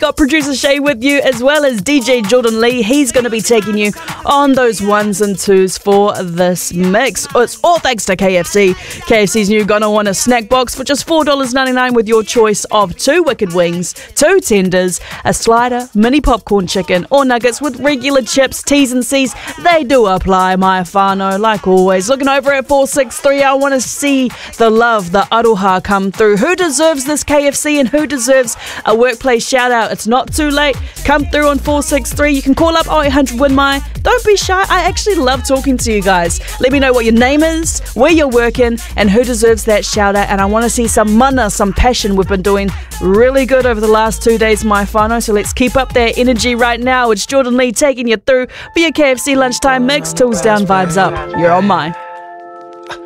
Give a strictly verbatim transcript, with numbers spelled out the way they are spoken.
got producer Shay with you, as well as D J Jordan Lee. He's going to be taking you on those ones and twos for this mix. It's all thanks to K F C. K F C's new Gonna Want a Snack Box for just four dollars ninety-nine with your choice of two wicked wings, two tenders, a slider, mini popcorn chicken, or nuggets with regular chips. T's and C's, they do apply, my whānau. Like always, looking over at four six three, I want to see the love, the aroha come through. Who deserves this K F C and who deserves a workplace shout out? It's not too late. Come through on four six three. You can call up oh eight hundred win my. Don't be shy. I actually love talking to you guys. Let me know what your name is, where you're working, and who deserves that shout out. And I want to see some mana, some passion. We've been doing really good over the last two days, my whānau. So let's keep up that energy right now. It's Jordan Lee taking you through for your K F C lunchtime mix. Tools down, vibes up. You're on my.